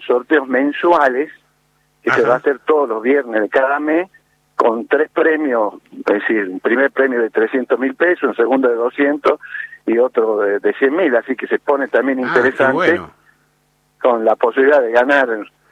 sorteos mensuales que se va a hacer todos los viernes de cada mes, con 3 premios, es decir, un primer premio de 300.000 pesos, un segundo de 200 y otro de 100.000, así que se pone también interesante, bueno, con la posibilidad de ganar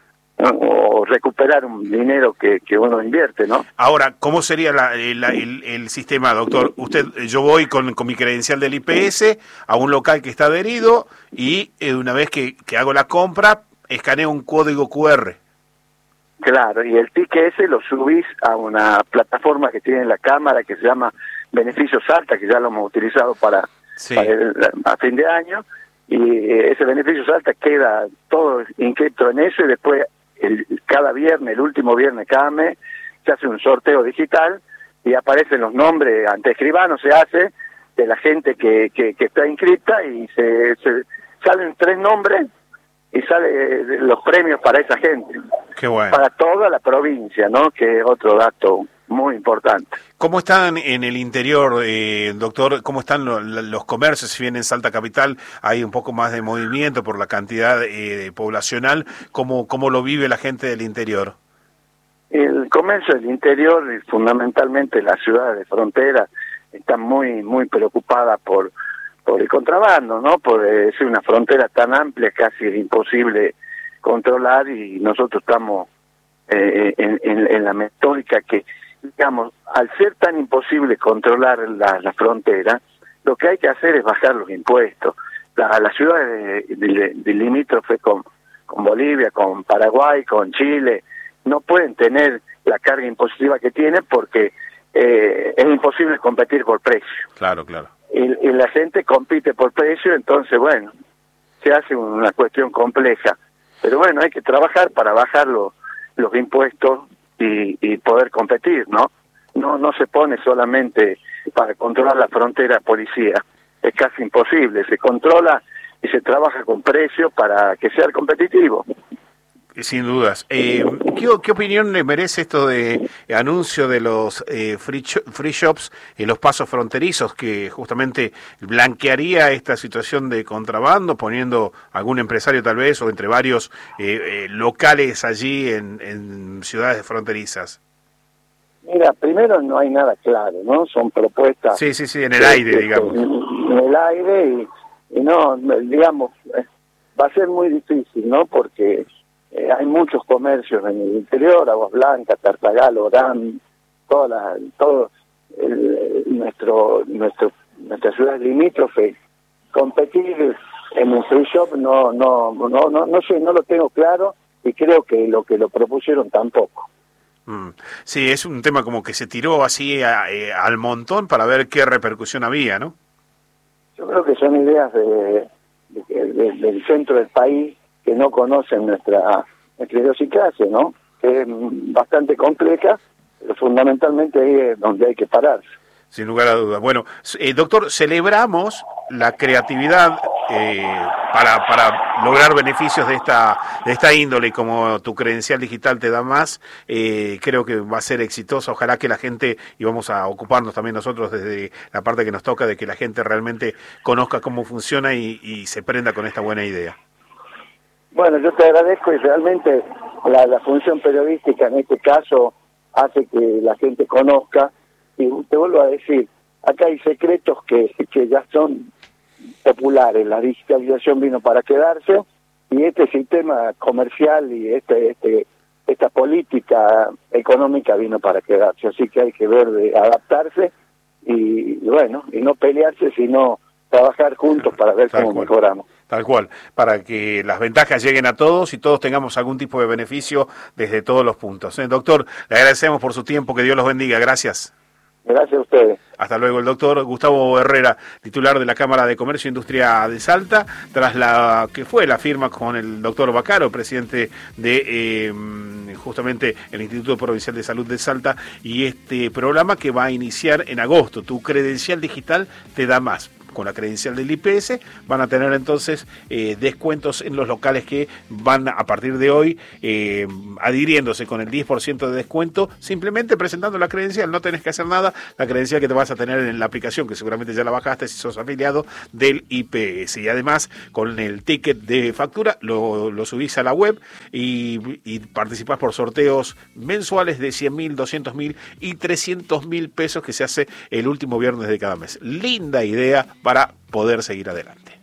o recuperar un dinero que uno invierte, ¿no? Ahora, ¿cómo sería el sistema, doctor? Yo voy con mi credencial del IPS a un local que está adherido y una vez que hago la compra, escaneo un código QR. Claro, y el ticket ese lo subís a una plataforma que tiene la cámara que se llama Beneficios Salta, que ya lo hemos utilizado para a fin de año, y ese Beneficios Salta queda todo inscrito en eso, y después cada viernes, el último viernes cada mes, se hace un sorteo digital y aparecen los nombres, ante escribano se hace, de la gente que está inscrita, y se salen 3 nombres y salen los premios para esa gente. Qué bueno. Para toda la provincia, ¿no? Que es otro dato muy importante. ¿Cómo están en el interior, doctor? ¿Cómo están los comercios? Si bien en Salta Capital hay un poco más de movimiento por la cantidad poblacional, ¿cómo lo vive la gente del interior? El comercio del interior, y fundamentalmente las ciudades de frontera, están muy preocupadas por el contrabando, ¿no? Por ser una frontera tan amplia, casi es imposible controlar, y nosotros estamos en la metódica que, digamos, al ser tan imposible controlar la frontera, lo que hay que hacer es bajar los impuestos. Las ciudades de limítrofe con Bolivia, con Paraguay, con Chile, no pueden tener la carga impositiva que tienen porque es imposible competir por precio. Claro, claro. Y la gente compite por precio, entonces, bueno, se hace una cuestión compleja. Pero bueno, hay que trabajar para bajar los impuestos y poder competir, ¿no? No se pone solamente para controlar la frontera policía, es casi imposible, se controla y se trabaja con precio para que sea competitivo. Sin dudas. ¿Qué opinión le merece esto de anuncio de los free shops en los pasos fronterizos, que justamente blanquearía esta situación de contrabando, poniendo algún empresario tal vez, o entre varios locales allí en ciudades fronterizas? Mira, primero no hay nada claro, ¿no? Son propuestas... Sí, en el aire, digamos. En el aire y no, digamos, va a ser muy difícil, ¿no? Porque... hay muchos comercios en el interior, Aguas Blancas, Tartagal, Orán, nuestra ciudad limítrofe. Competir en un free shop no sé, no lo tengo claro, y creo que lo propusieron tampoco. Sí, es un tema como que se tiró así al montón para ver qué repercusión había, ¿no? Yo creo que son ideas del centro del país, que no conocen nuestra idiosincrasia, ¿no? Que es bastante compleja, pero fundamentalmente ahí es donde hay que pararse. Sin lugar a dudas. Bueno, doctor, celebramos la creatividad para lograr beneficios de esta índole, y como tu credencial digital te da más, creo que va a ser exitosa. Ojalá que la gente, y vamos a ocuparnos también nosotros desde la parte que nos toca, de que la gente realmente conozca cómo funciona y se prenda con esta buena idea. Bueno, yo te agradezco, y realmente la función periodística en este caso hace que la gente conozca, y te vuelvo a decir, acá hay secretos que ya son populares. La digitalización vino para quedarse, y este sistema comercial y esta política económica vino para quedarse, así que hay que ver de adaptarse y bueno, y no pelearse, sino trabajar juntos para ver cómo mejoramos. Tal cual, para que las ventajas lleguen a todos y todos tengamos algún tipo de beneficio desde todos los puntos. Doctor, le agradecemos por su tiempo, que Dios los bendiga. Gracias. Gracias a ustedes. Hasta luego. El doctor Gustavo Herrera, titular de la Cámara de Comercio e Industria de Salta, tras la que fue la firma con el doctor Bacaro, presidente de justamente el Instituto Provincial de Salud de Salta, y este programa que va a iniciar en agosto. Tu credencial digital te da más. con la credencial del IPS, van a tener entonces descuentos en los locales que van a partir de hoy adhiriéndose con el 10% de descuento, simplemente presentando la credencial. No tenés que hacer nada, la credencial que te vas a tener en la aplicación, que seguramente ya la bajaste si sos afiliado del IPS. Y además, con el ticket de factura, lo subís a la web y participás por sorteos mensuales de 100.000, 200.000 y 300.000 pesos que se hace el último viernes de cada mes. Linda idea para poder seguir adelante.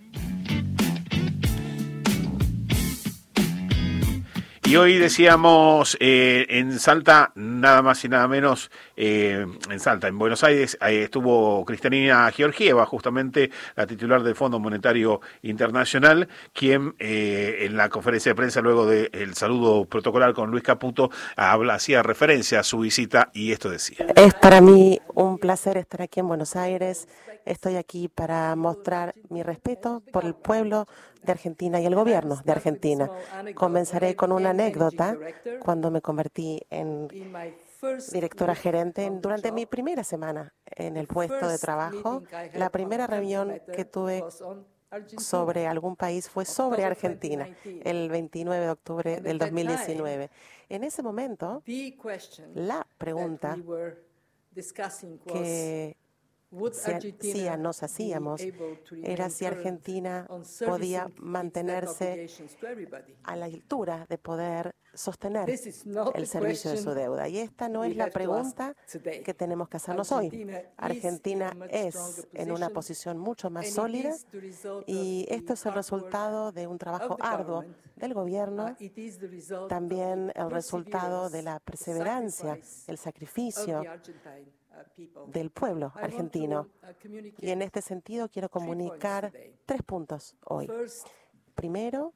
Y hoy decíamos en Salta, nada más y nada menos, en Salta, en Buenos Aires, estuvo Cristalina Georgieva, justamente la titular del Fondo Monetario Internacional, quien en la conferencia de prensa, luego del saludo protocolar con Luis Caputo, hacía referencia a su visita y esto decía. Es para mí un placer estar aquí en Buenos Aires. Estoy aquí para mostrar mi respeto por el pueblo de Argentina y el gobierno de Argentina. Comenzaré con una anécdota. Cuando me convertí en directora gerente, durante mi primera semana en el puesto de trabajo, la primera reunión que tuve sobre algún país fue sobre Argentina, el 29 de octubre del 2019. En ese momento, la pregunta que nos hacíamos era si Argentina podía mantenerse a la altura de poder sostener el servicio de su deuda. Y esta no es la pregunta que tenemos que hacernos hoy. Argentina es en una posición mucho más sólida y esto es el resultado de un trabajo arduo del gobierno, también el resultado de la perseverancia, el sacrificio del pueblo argentino. Y en este sentido quiero comunicar 3 puntos hoy. Primero,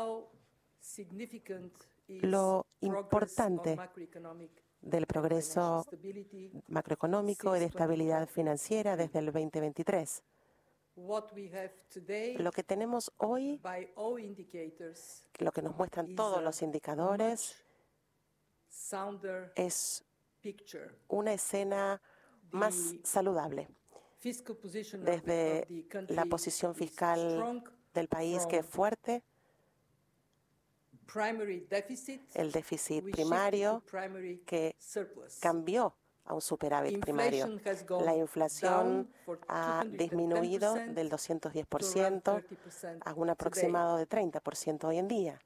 lo importante del progreso macroeconómico y de estabilidad financiera desde el 2023. Lo que tenemos hoy, lo que nos muestran todos los indicadores, es una escena más saludable. Desde la posición fiscal del país, que es fuerte, el déficit primario que cambió a un superávit primario. La inflación ha disminuido del 210% a un aproximado de 30% hoy en día.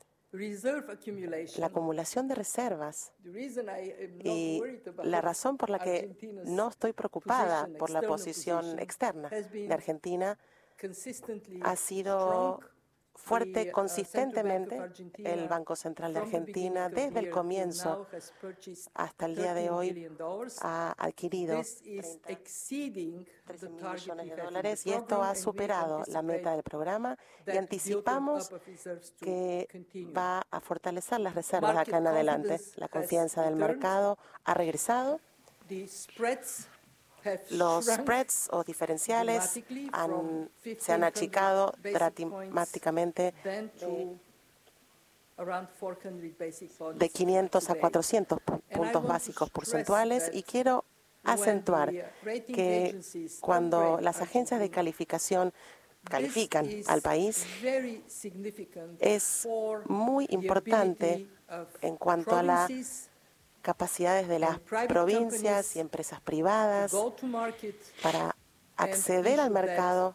La acumulación de reservas y la razón por la que no estoy preocupada por la posición externa de Argentina ha sido fuerte consistentemente. El Banco Central de Argentina, desde el comienzo hasta el día de hoy, ha adquirido 13.000 millones de dólares y esto ha superado la meta del programa y anticipamos que va a fortalecer las reservas acá en adelante. La confianza del mercado ha regresado. Los spreads o diferenciales se han achicado dramáticamente de 500 a 400 puntos básicos porcentuales y quiero acentuar que cuando las agencias de calificación califican al país, es muy importante en cuanto a las capacidades de las provincias y empresas privadas para acceder al mercado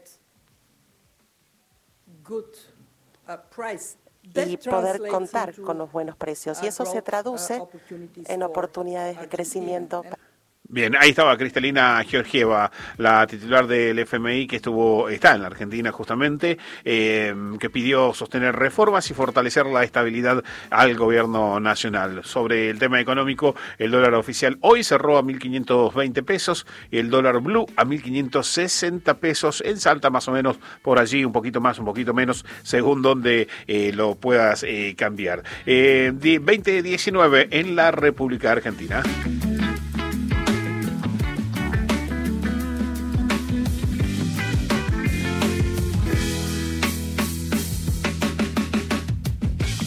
y poder contar con los buenos precios. Y eso se traduce en oportunidades de crecimiento. Bien, ahí estaba Cristalina Georgieva, la titular del FMI que está en la Argentina justamente, que pidió sostener reformas y fortalecer la estabilidad al gobierno nacional. Sobre el tema económico, el dólar oficial hoy cerró a 1.520 pesos y el dólar blue a 1.560 pesos. En Salta más o menos por allí, un poquito más, un poquito menos, según donde lo puedas cambiar. 2019 en la República Argentina.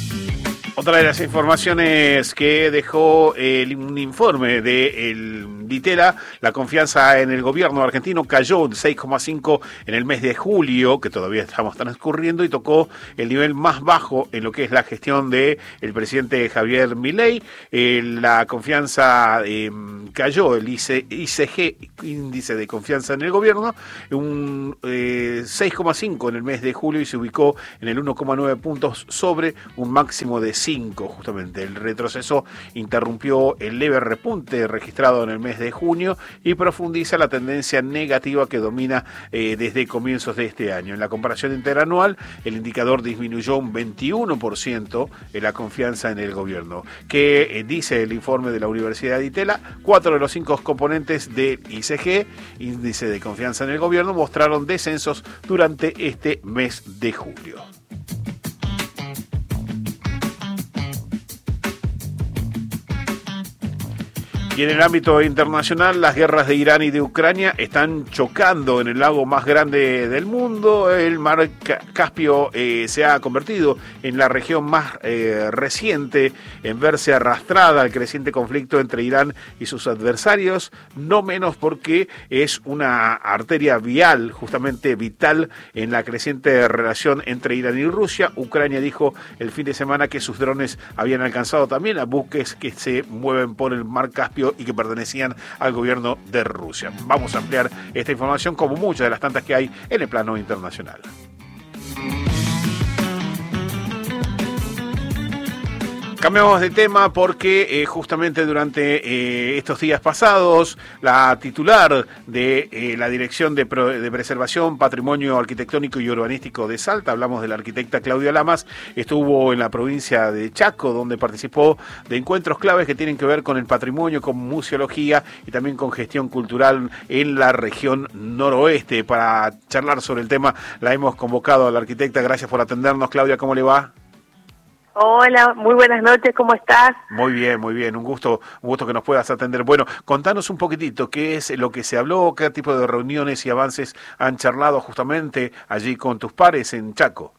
Otra de las informaciones que dejó un informe del Ditela, la confianza en el gobierno argentino cayó de 6,5 en el mes de julio, que todavía estamos transcurriendo, y tocó el nivel más bajo en lo que es la gestión de el presidente Javier Milei. La confianza cayó, el ICG, índice de confianza en el gobierno, un 6,5 en el mes de julio y se ubicó en el 1,9 puntos sobre un máximo de 5, justamente. El retroceso interrumpió el leve repunte registrado en el mes de junio y profundiza la tendencia negativa que domina desde comienzos de este año. En la comparación interanual, el indicador disminuyó un 21% en la confianza en el gobierno. Que dice el informe de la Universidad de Itela, 4 de los 5 componentes del ICG, índice de confianza en el gobierno, mostraron descensos durante este mes de julio. Y en el ámbito internacional, las guerras de Irán y de Ucrania están chocando en el lago más grande del mundo. El mar Caspio se ha convertido en la región más reciente en verse arrastrada al creciente conflicto entre Irán y sus adversarios, no menos porque es una arteria vial, justamente vital, en la creciente relación entre Irán y Rusia. Ucrania dijo el fin de semana que sus drones habían alcanzado también a buques que se mueven por el mar Caspio y que pertenecían al gobierno de Rusia. Vamos a ampliar esta información como muchas de las tantas que hay en el plano internacional. Cambiamos de tema porque justamente durante estos días pasados la titular de la Dirección de Preservación, Patrimonio Arquitectónico y Urbanístico de Salta, hablamos de la arquitecta Claudia Lamas, estuvo en la provincia de Chaco, donde participó de encuentros claves que tienen que ver con el patrimonio, con museología y también con gestión cultural en la región noroeste. Para charlar sobre el tema la hemos convocado a la arquitecta. Gracias por atendernos, Claudia, ¿cómo le va? Hola, muy buenas noches, ¿cómo estás? Muy bien, un gusto que nos puedas atender. Bueno, contanos un poquitito qué es lo que se habló, qué tipo de reuniones y avances han charlado justamente allí con tus pares en Chaco.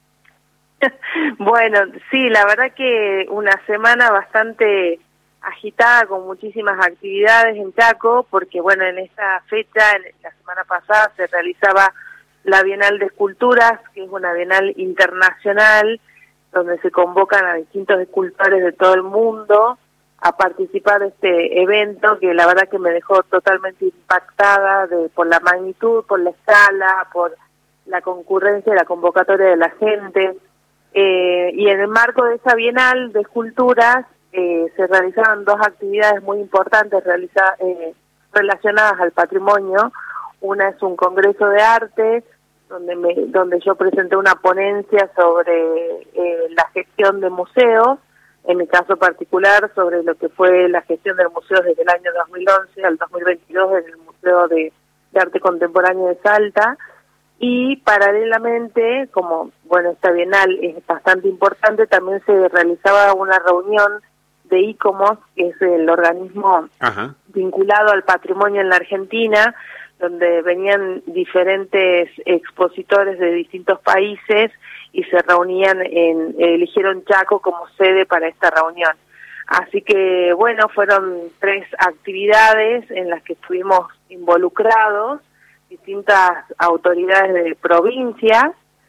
Bueno, sí, la verdad que una semana bastante agitada con muchísimas actividades en Chaco, porque bueno, en esta fecha, la semana pasada se realizaba la Bienal de Esculturas, que es una bienal internacional, donde se convocan a distintos escultores de todo el mundo a participar de este evento, que la verdad que me dejó totalmente impactada por la magnitud, por la escala, por la concurrencia y la convocatoria de la gente. Y en el marco de esa Bienal de Esculturas se realizaban dos actividades muy importantes relacionadas al patrimonio. Una es un congreso de arte, donde yo presenté una ponencia sobre la gestión de museos, en mi caso particular sobre lo que fue la gestión del museo desde el año 2011 al 2022 en el Museo de Arte Contemporáneo de Salta, y paralelamente, como bueno, esta bienal es bastante importante, también se realizaba una reunión de ICOMOS, que es el organismo vinculado al patrimonio en la Argentina, donde venían diferentes expositores de distintos países y se reunían eligieron Chaco como sede para esta reunión. Así que, bueno, fueron 3 actividades en las que estuvimos involucrados, distintas autoridades de provincias,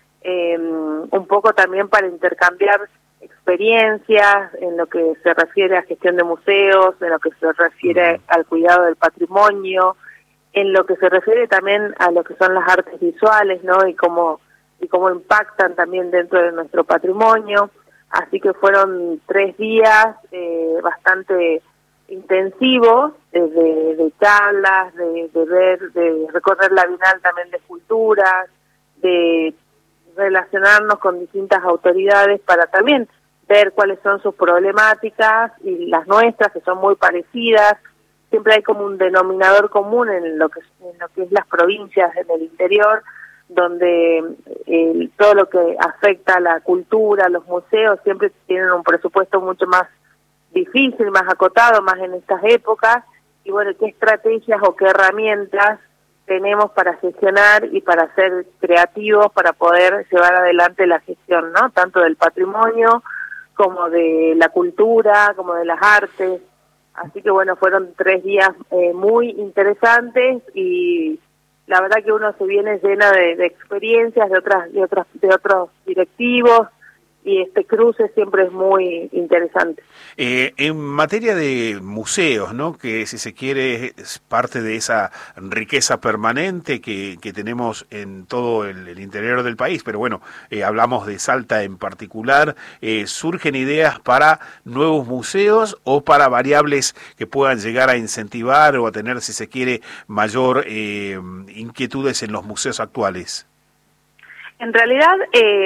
un poco también para intercambiar experiencias en lo que se refiere a gestión de museos, en lo que se refiere al cuidado del patrimonio, en lo que se refiere también a lo que son las artes visuales, ¿no? Y cómo impactan también dentro de nuestro patrimonio. Así que fueron 3 días bastante intensivos, de charlas, de recorrer la Bienal también de esculturas, de relacionarnos con distintas autoridades para también ver cuáles son sus problemáticas y las nuestras, que son muy parecidas. Siempre hay como un denominador común en lo que es las provincias en el interior, donde todo lo que afecta a la cultura, los museos, siempre tienen un presupuesto mucho más difícil, más acotado, más en estas épocas. Y bueno, qué estrategias o qué herramientas tenemos para gestionar y para ser creativos, para poder llevar adelante la gestión, ¿no? Tanto del patrimonio como de la cultura, como de las artes. Así que bueno, fueron 3 días muy interesantes y la verdad que uno se viene llena de experiencias de otros directivos, y este cruce siempre es muy interesante. En materia de museos, ¿no? Que si se quiere es parte de esa riqueza permanente que tenemos en todo el interior del país, pero bueno, hablamos de Salta en particular, ¿surgen ideas para nuevos museos o para variables que puedan llegar a incentivar o a tener, si se quiere, mayor inquietudes en los museos actuales? En realidad,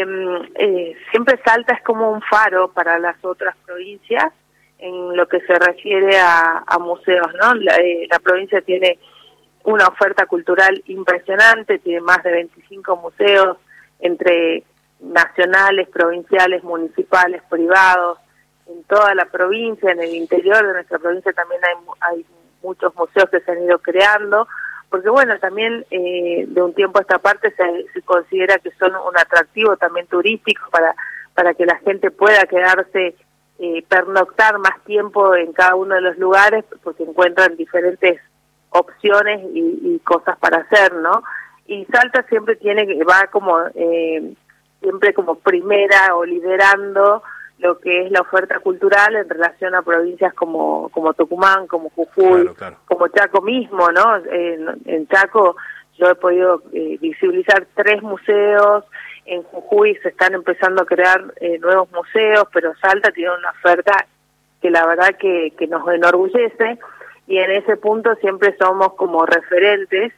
siempre Salta es como un faro para las otras provincias en lo que se refiere a museos, ¿no? La provincia tiene una oferta cultural impresionante, tiene más de 25 museos entre nacionales, provinciales, municipales, privados, en toda la provincia, en el interior de nuestra provincia también hay muchos museos que se han ido creando, porque bueno, también de un tiempo a esta parte se considera que son un atractivo también turístico para que la gente pueda quedarse, pernoctar más tiempo en cada uno de los lugares, porque encuentran diferentes opciones y cosas para hacer, ¿no? Y Salta siempre va como, siempre como primera o liderando lo que es la oferta cultural en relación a provincias como Tucumán, como Jujuy, claro. Como Chaco mismo, ¿no? En Chaco yo he podido visibilizar 3 museos, en Jujuy se están empezando a crear nuevos museos, pero Salta tiene una oferta que la verdad que nos enorgullece, y en ese punto siempre somos como referentes,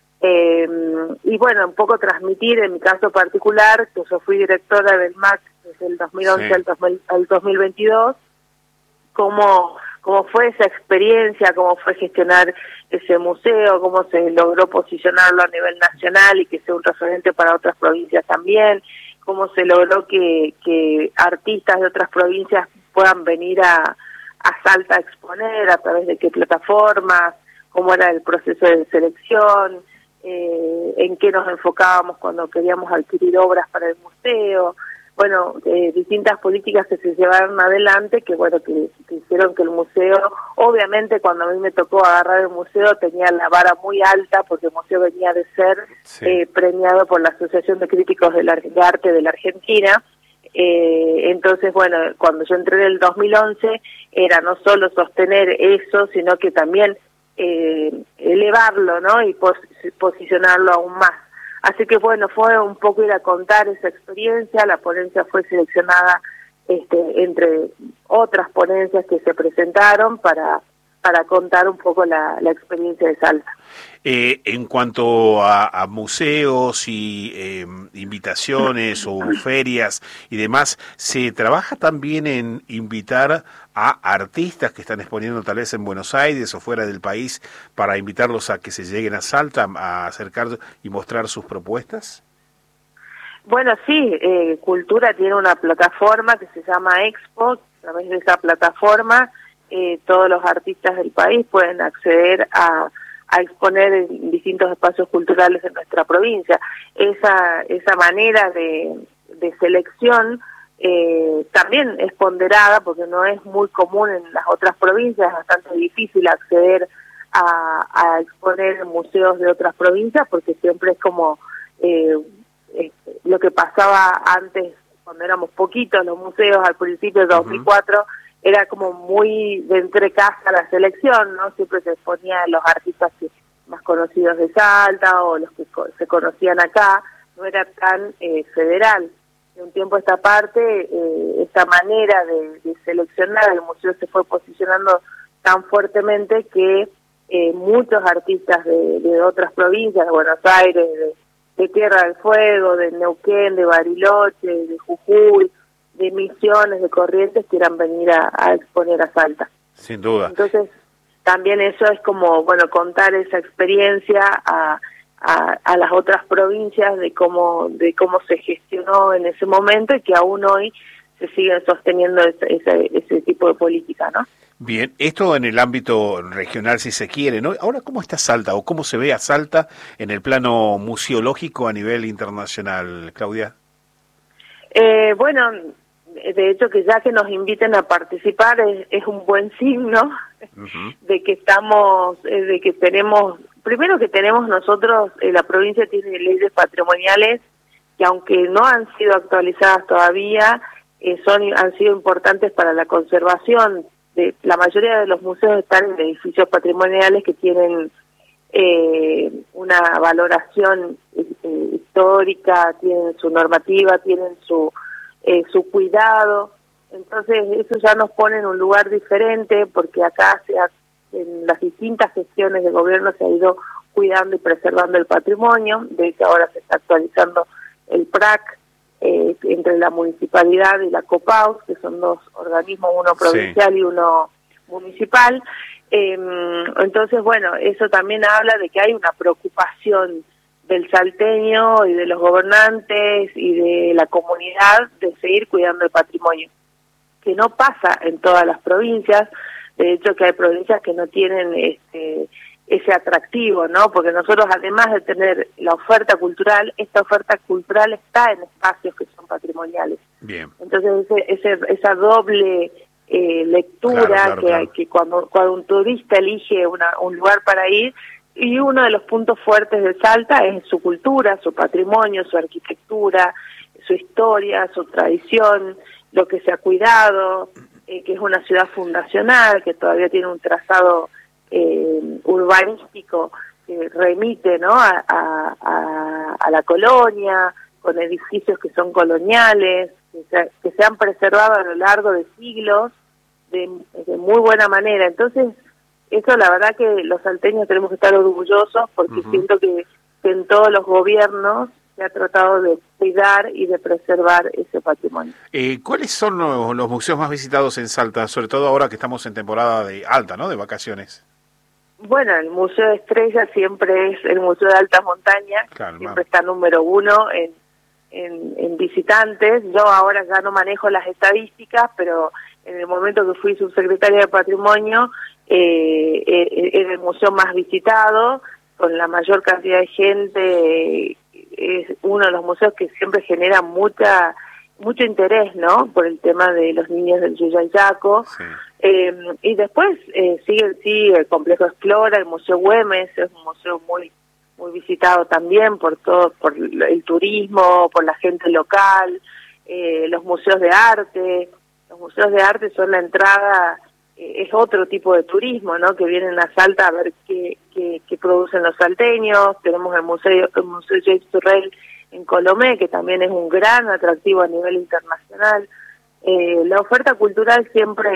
y bueno, un poco transmitir, en mi caso particular, que yo fui directora del MAC desde el 2011 al 2022, cómo fue esa experiencia, cómo fue gestionar ese museo, cómo se logró posicionarlo a nivel nacional y que sea un referente para otras provincias también, cómo se logró que artistas de otras provincias puedan venir a Salta a exponer, a través de qué plataformas, cómo era el proceso de selección, en qué nos enfocábamos cuando queríamos adquirir obras para el museo. Bueno, distintas políticas que se llevaron adelante, que bueno, que hicieron que el museo, obviamente cuando a mí me tocó agarrar el museo tenía la vara muy alta, porque el museo venía de ser premiado por la Asociación de Críticos de Arte de la Argentina. Entonces, bueno, cuando yo entré en el 2011, era no solo sostener eso, sino que también elevarlo, ¿no? Y posicionarlo aún más. Así que bueno, fue un poco ir a contar esa experiencia. La ponencia fue seleccionada entre otras ponencias que se presentaron para contar un poco la experiencia de Salta. En cuanto a museos y invitaciones o ferias y demás, ¿se trabaja también en invitar a artistas que están exponiendo tal vez en Buenos Aires o fuera del país para invitarlos a que se lleguen a Salta a acercar y mostrar sus propuestas? Bueno, sí, Cultura tiene una plataforma que se llama Expo. A través de esa plataforma todos los artistas del país pueden acceder a exponer en distintos espacios culturales de nuestra provincia. Esa manera de selección también es ponderada, porque no es muy común en las otras provincias, es bastante difícil acceder a exponer en museos de otras provincias, porque siempre es como lo que pasaba antes, cuando éramos poquitos los museos, al principio de 2004, era como muy de entre casa la selección, ¿no? Siempre se exponían los artistas más conocidos de Salta o los que se conocían acá, no era tan federal. De un tiempo a esta parte, esta manera de seleccionar, el museo se fue posicionando tan fuertemente que muchos artistas de otras provincias, de Buenos Aires, de Tierra del Fuego, de Neuquén, de Bariloche, de Jujuy, de Misiones, de Corrientes, quieran venir a exponer a Salta. Sin duda. Entonces, también eso es como, bueno, contar esa experiencia a las otras provincias de cómo se gestionó en ese momento, y que aún hoy se siguen sosteniendo ese tipo de política, ¿no? Bien, esto en el ámbito regional, si se quiere, ¿no? Ahora, ¿cómo está Salta o cómo se ve a Salta en el plano museológico a nivel internacional, Claudia? Bueno, de hecho que ya que nos inviten a participar es un buen signo de que estamos, de que tenemos, primero que tenemos nosotros, la provincia tiene leyes patrimoniales que aunque no han sido actualizadas todavía, han sido importantes para la conservación. La mayoría de los museos están en edificios patrimoniales que tienen una valoración histórica, tienen su normativa, tienen su cuidado. Entonces eso ya nos pone en un lugar diferente, porque acá en las distintas gestiones de gobierno se ha ido cuidando y preservando el patrimonio. De hecho ahora se está actualizando el PRAC entre la municipalidad y la COPAUS, que son dos organismos, uno provincial y uno municipal. Entonces, bueno, eso también habla de que hay una preocupación del salteño y de los gobernantes y de la comunidad de seguir cuidando el patrimonio, que no pasa en todas las provincias. De hecho, que hay provincias que no tienen ese atractivo, ¿no? Porque nosotros, además de tener la oferta cultural, esta oferta cultural está en espacios que son patrimoniales. Bien. Entonces, esa doble lectura claro. Que cuando un turista elige un lugar para ir, y uno de los puntos fuertes de Salta es su cultura, su patrimonio, su arquitectura, su historia, su tradición, lo que se ha cuidado, que es una ciudad fundacional, que todavía tiene un trazado urbanístico que remite, ¿no?, a la colonia, con edificios que son coloniales, que se han preservado a lo largo de siglos de muy buena manera. Entonces, eso la verdad que los salteños tenemos que estar orgullosos, porque siento que en todos los gobiernos se ha tratado de cuidar y de preservar ese patrimonio. ¿Cuáles son los museos más visitados en Salta, sobre todo ahora que estamos en temporada alta, ¿no?, de vacaciones? Bueno, el Museo de Estrella siempre es el Museo de Alta Montaña, claro, siempre está número 1 en visitantes. Yo ahora ya no manejo las estadísticas, pero en el momento que fui subsecretaria de Patrimonio, era el museo más visitado, con la mayor cantidad de gente. Es uno de los museos que siempre genera mucho interés, ¿no?, por el tema de los niños del Yuyayaco. Sí. Y después sigue el Complejo Explora, el Museo Güemes, es un museo muy visitado también por el turismo, por la gente local, los museos de arte. Los museos de arte son la entrada, es otro tipo de turismo, ¿no?, que vienen a Salta a ver qué producen los salteños. Tenemos el Museo James Turrell en Colomé, que también es un gran atractivo a nivel internacional. La oferta cultural siempre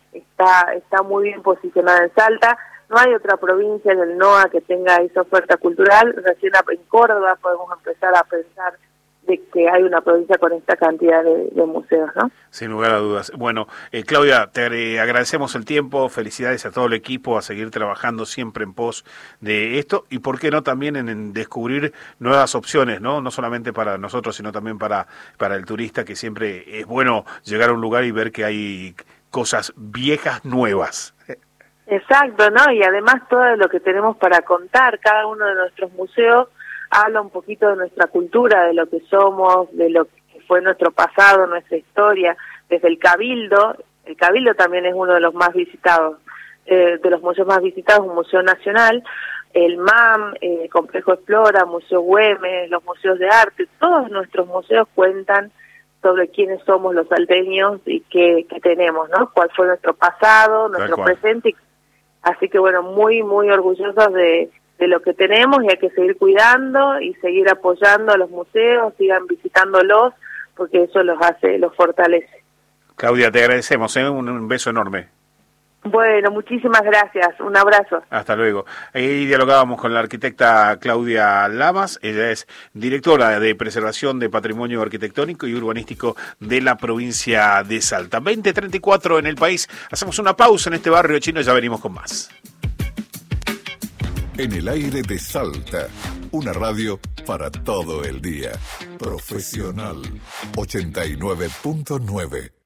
está muy bien posicionada en Salta. No hay otra provincia en el NOA que tenga esa oferta cultural. Recién en Córdoba podemos empezar a pensar de que hay una provincia con esta cantidad de museos, ¿no? Sin lugar a dudas. Bueno, Claudia, te agradecemos el tiempo, felicidades a todo el equipo, a seguir trabajando siempre en pos de esto, y por qué no también en descubrir nuevas opciones, ¿no? No solamente para nosotros, sino también para el turista, que siempre es bueno llegar a un lugar y ver que hay cosas viejas nuevas. Exacto, ¿no? Y además todo lo que tenemos para contar, cada uno de nuestros museos habla un poquito de nuestra cultura, de lo que somos, de lo que fue nuestro pasado, nuestra historia. Desde el Cabildo también es uno de los más visitados, de los museos más visitados, un museo nacional, el MAM, Complejo Explora, Museo Güemes, los museos de arte. Todos nuestros museos cuentan sobre quiénes somos los salteños y qué tenemos, ¿no? Cuál fue nuestro pasado, nuestro presente. Así que bueno, muy orgullosos de lo que tenemos, y hay que seguir cuidando y seguir apoyando a los museos, sigan visitándolos, porque eso los fortalece. Claudia, te agradecemos, un beso enorme. Bueno, muchísimas gracias, un abrazo. Hasta luego. Ahí dialogábamos con la arquitecta Claudia Lamas, ella es directora de Preservación de Patrimonio Arquitectónico y Urbanístico de la provincia de Salta. 20:34 en el país, hacemos una pausa en este barrio chino y ya venimos con más. En el aire de Salta, una radio para todo el día. Profesional 89.9.